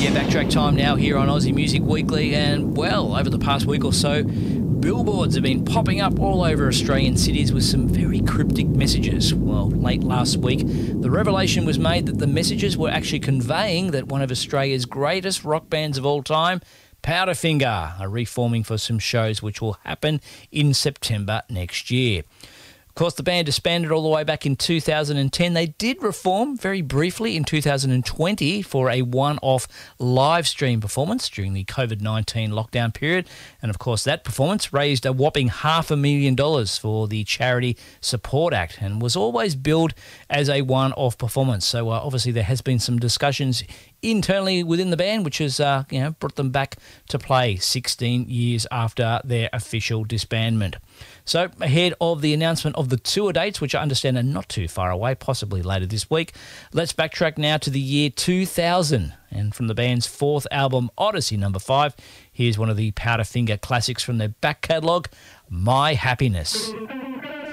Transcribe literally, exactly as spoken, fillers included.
Yeah, backtrack time now here on Aussie Music Weekly, and well, over the past week or so, billboards have been popping up all over Australian cities with some very cryptic messages. Well, late last week, the revelation was made that the messages were actually conveying that one of Australia's greatest rock bands of all time, Powderfinger, are reforming for some shows which will happen in September next year. Of course, the band disbanded all the way back in two thousand ten. They did reform very briefly in two thousand twenty for a one-off live stream performance during the COVID nineteen lockdown period. And of course, that performance raised a whopping half a million dollars for the Charity Support Act and was always billed as a one-off performance. So uh, obviously there has been some discussions internally within the band, which has uh, you know brought them back to play sixteen years after their official disbandment. So ahead of the announcement of the tour dates, which I understand are not too far away, possibly later this week, let's backtrack now to the year two thousand. And from the band's fourth album, Odyssey number five, here's one of the Powderfinger classics from their back catalogue, My Happiness.